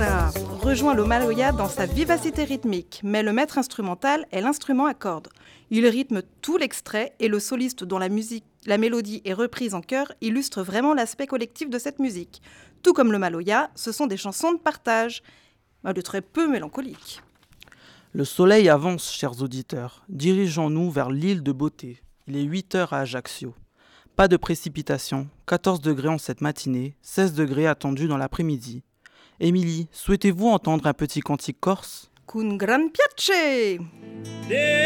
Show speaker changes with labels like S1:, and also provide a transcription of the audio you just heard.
S1: Orchestra rejoint le Maloya dans sa vivacité rythmique, mais le maître instrumental est l'instrument à cordes. Il rythme tout l'extrait et le soliste dont la mélodie est reprise en chœur illustre vraiment l'aspect collectif de cette musique. Tout comme le Maloya, ce sont des chansons de partage, de très peu mélancoliques.
S2: Le soleil avance, chers auditeurs. Dirigeons-nous vers l'île de Beauté. Il est 8 heures à Ajaccio. Pas de précipitation, 14 degrés en cette matinée, 16 degrés attendus dans l'après-midi. Émilie, souhaitez-vous entendre un petit cantique corse ?
S1: Con gran piace!